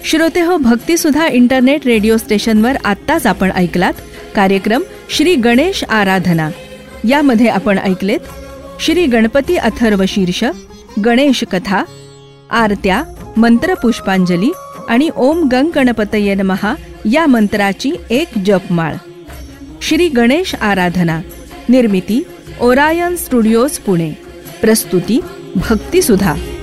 श्रोते हो, भक्तिसुधा internet radio स्टेशनवर आत्ताच आपण ऐकलात कार्यक्रम श्री गणेश आराधना. यामध्ये आपण ऐकलेत श्री गणपती अथर्व शीर्ष, गणेश कथा, आरत्या, मंत्रपुष्पांजली आणि ओम गंग गणपतये नमः या मंत्राची एक जपमाळ. श्री गणेश आराधना. निर्मिती ओरायन स्टुडिओज पुणे. प्रस्तुती भक्तिसुधा.